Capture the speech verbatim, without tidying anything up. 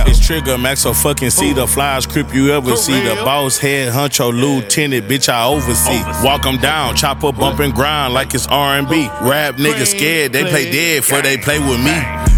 this trigger, Max so fucking see the flyest crip you ever see. The boss head, huncho, lieutenant, bitch I oversee. Walk them down, chop up, bump and grind like it's R and B. Rap niggas scared, they play dead before they play with me.